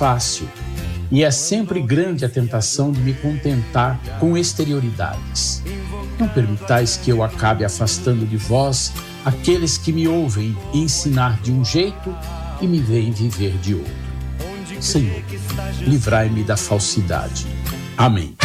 fácil e é sempre grande a tentação de me contentar com exterioridades. Não permitais que eu acabe afastando de vós aqueles que me ouvem ensinar de um jeito e me veem viver de outro. Senhor, livrai-me da falsidade. Amém.